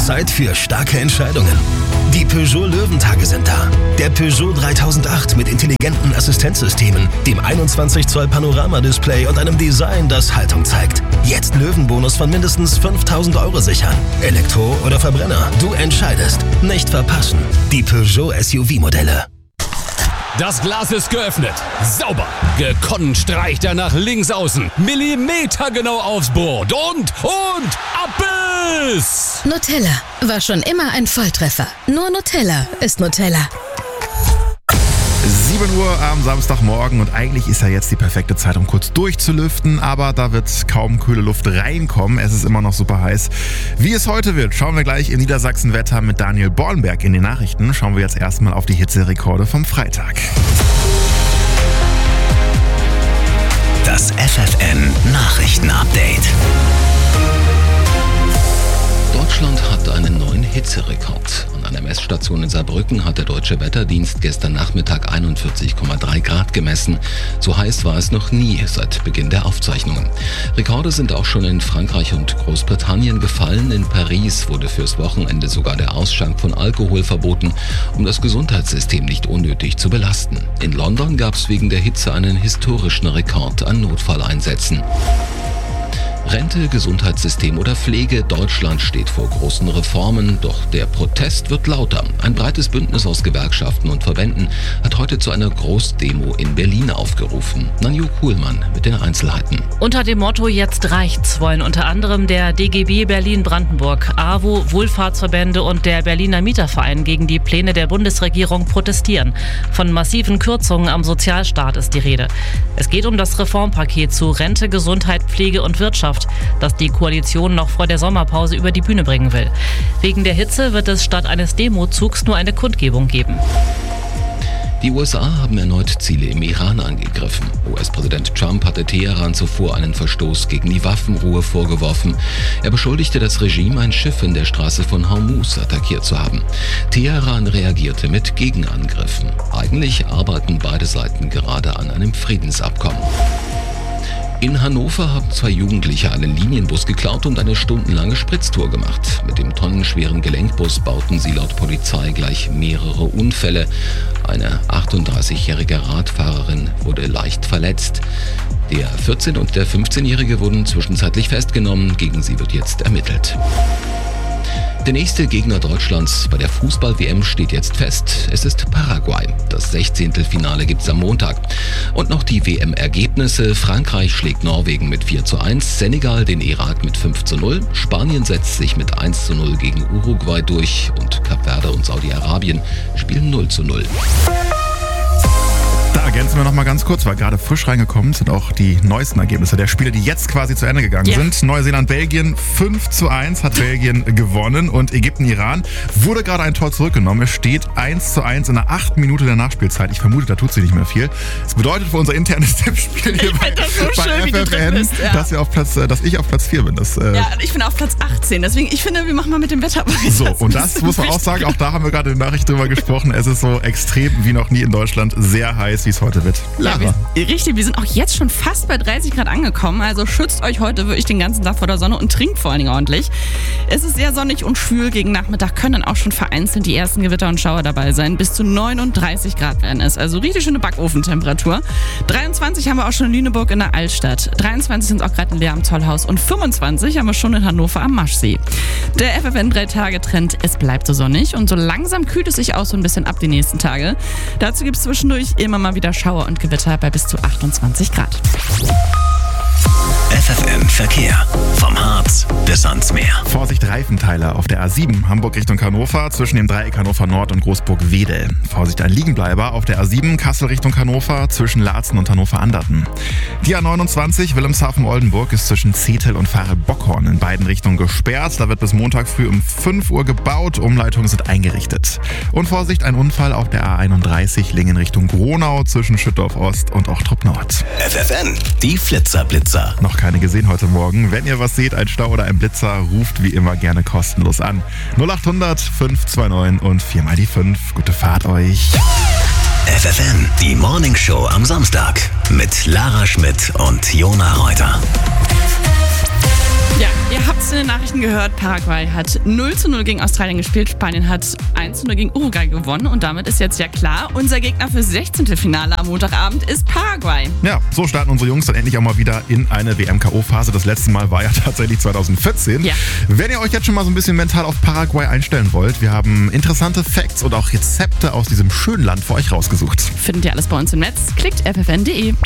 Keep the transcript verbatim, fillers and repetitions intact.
Zeit für starke Entscheidungen. Die Peugeot Löwentage sind da. Der Peugeot dreitausendacht mit intelligenten Assistenzsystemen, dem einundzwanzig Zoll Panoramadisplay und einem Design, das Haltung zeigt. Jetzt Löwenbonus von mindestens fünftausend Euro sichern. Elektro oder Verbrenner, du entscheidest. Nicht verpassen. Die Peugeot S U V-Modelle. Das Glas ist geöffnet. Sauber. Gekonnt streicht er nach links außen. Millimetergenau aufs Board. Und, und, Abbiss! Nutella war schon immer ein Volltreffer. Nur Nutella ist Nutella. sieben Uhr am Samstagmorgen und eigentlich ist ja jetzt die perfekte Zeit, um kurz durchzulüften, aber da wird kaum kühle Luft reinkommen. Es ist immer noch super heiß. Wie es heute wird, schauen wir gleich im Niedersachsen-Wetter mit Daniel Bornberg in den Nachrichten. Schauen wir jetzt erstmal auf die Hitzerekorde vom Freitag. Das F F N Nachrichten-Update. Deutschland hat einen neuen Hitzerekord. An einer Messstation in Saarbrücken hat der Deutsche Wetterdienst gestern Nachmittag einundvierzig Komma drei Grad gemessen. So heiß war es noch nie seit Beginn der Aufzeichnungen. Rekorde sind auch schon in Frankreich und Großbritannien gefallen. In Paris wurde fürs Wochenende sogar der Ausschank von Alkohol verboten, um das Gesundheitssystem nicht unnötig zu belasten. In London gab es wegen der Hitze einen historischen Rekord an Notfalleinsätzen. Rente, Gesundheitssystem oder Pflege, Deutschland steht vor großen Reformen, doch der Protest wird lauter. Ein breites Bündnis aus Gewerkschaften und Verbänden hat heute zu einer Großdemo in Berlin aufgerufen. Nanju Kuhlmann mit den Einzelheiten. Unter dem Motto "Jetzt reicht's" wollen unter anderem der D G B Berlin-Brandenburg, A W O, Wohlfahrtsverbände und der Berliner Mieterverein gegen die Pläne der Bundesregierung protestieren. Von massiven Kürzungen am Sozialstaat ist die Rede. Es geht um das Reformpaket zu Rente, Gesundheit, Pflege und Wirtschaft, das die Koalition noch vor der Sommerpause über die Bühne bringen will. Wegen der Hitze wird es statt eines Demozugs nur eine Kundgebung geben. Die U S A haben erneut Ziele im Iran angegriffen. U S-Präsident Trump hatte Teheran zuvor einen Verstoß gegen die Waffenruhe vorgeworfen. Er beschuldigte das Regime, ein Schiff in der Straße von Hormuz attackiert zu haben. Teheran reagierte mit Gegenangriffen. Eigentlich arbeiten beide Seiten gerade an einem Friedensabkommen. In Hannover haben zwei Jugendliche einen Linienbus geklaut und eine stundenlange Spritztour gemacht. Mit dem tonnenschweren Gelenkbus bauten sie laut Polizei gleich mehrere Unfälle. Eine achtunddreißigjährige Radfahrerin wurde leicht verletzt. Der vierzehn- und der fünfzehnjährige wurden zwischenzeitlich festgenommen. Gegen sie wird jetzt ermittelt. Der nächste Gegner Deutschlands bei der Fußball-W M steht jetzt fest. Es ist Paraguay. Das Sechzehntelfinale gibt's am Montag. Und noch die W M-Ergebnisse. Frankreich schlägt Norwegen mit vier zu eins, Senegal den Irak mit fünf zu null, Spanien setzt sich mit eins zu null gegen Uruguay durch und Kap Verde und Saudi-Arabien spielen null zu null. Da ergänzen wir noch mal ganz kurz, weil gerade frisch reingekommen sind auch die neuesten Ergebnisse der Spiele, die jetzt quasi zu Ende gegangen yeah. sind. Neuseeland, Belgien, fünf zu eins hat Belgien gewonnen und Ägypten, Iran wurde gerade ein Tor zurückgenommen. Es steht eins zu eins in der achten Minute der Nachspielzeit. Ich vermute, da tut sich nicht mehr viel. Das bedeutet für unser internes Tippspiel hier bei, das so bei schön, F F N, bist, ja. dass, wir auf Platz, dass ich auf Platz vier bin. Das, äh ja, ich bin auf Platz achtzehn. Deswegen, ich finde, wir machen mal mit dem Wetter weiter. So, und das muss man auch sagen, auch da haben wir gerade in der Nachricht drüber gesprochen. Es ist so extrem wie noch nie in Deutschland, sehr heiß, wie es heute wird. Ja, wir, richtig, wir sind auch jetzt schon fast bei dreißig Grad angekommen, also schützt euch heute wirklich den ganzen Tag vor der Sonne und trinkt vor allen Dingen ordentlich. Es ist sehr sonnig und schwül, gegen Nachmittag können dann auch schon vereinzelt die ersten Gewitter und Schauer dabei sein. Bis zu neununddreißig Grad werden es, also richtig schöne Backofentemperatur. dreiundzwanzig haben wir auch schon in Lüneburg in der Altstadt, dreiundzwanzig sind es auch gerade in Leer am Zollhaus und fünfundzwanzig haben wir schon in Hannover am Maschsee. Der F F N drei Tage Trend, es bleibt so sonnig und so langsam kühlt es sich auch so ein bisschen ab die nächsten Tage. Dazu gibt es zwischendurch immer mal wieder Schauer und Gewitter bei bis zu achtundzwanzig Grad. F F N Verkehr. Vom Harz bis ans Meer. Vorsicht, Reifenteiler auf der A sieben, Hamburg Richtung Hannover, zwischen dem Dreieck Hannover Nord und Großburg-Wedel. Vorsicht, ein Liegenbleiber auf der A sieben, Kassel Richtung Hannover, zwischen Laatzen und Hannover-Anderten. Die A neunundzwanzig, Wilhelmshaven-Oldenburg, ist zwischen Zetel und Fahre-Bockhorn in beiden Richtungen gesperrt. Da wird bis Montag früh um fünf Uhr gebaut, Umleitungen sind eingerichtet. Und Vorsicht, ein Unfall auf der A einunddreißig, Lingen Richtung Gronau, zwischen Schüttorf Ost und Ochtrup Nord. F F N, die Flitzer-Blitzer. Noch keine gesehen heute Morgen. Wenn ihr was seht, ein Stau oder ein Blitzer, ruft wie immer gerne kostenlos an. null acht hundert fünf zwei neun und vier mal die fünf. Gute Fahrt euch. F F N, die Morning Show am Samstag mit Lara Schmidt und Jona Reuter. Ja, ihr habt es in den Nachrichten gehört, Paraguay hat null zu null gegen Australien gespielt, Spanien hat eins zu null gegen Uruguay gewonnen und damit ist jetzt ja klar, unser Gegner fürs sechzehnte Finale am Montagabend ist Paraguay. Ja, so starten unsere Jungs dann endlich auch mal wieder in eine W M-K O-Phase. Das letzte Mal war ja tatsächlich zwanzig vierzehn. Ja. Wenn ihr euch jetzt schon mal so ein bisschen mental auf Paraguay einstellen wollt, wir haben interessante Facts und auch Rezepte aus diesem schönen Land für euch rausgesucht. Findet ihr alles bei uns im Netz? Klickt f f n punkt d e.